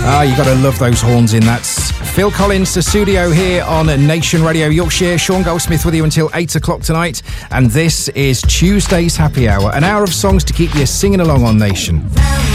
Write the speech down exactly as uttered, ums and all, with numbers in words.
Ah, you got to love those horns in. That's Phil Collins, the studio here on Nation Radio Yorkshire. Sean Goldsmith with you until eight o'clock tonight. And this is Tuesday's Happy Hour, an hour of songs to keep you singing along on Nation.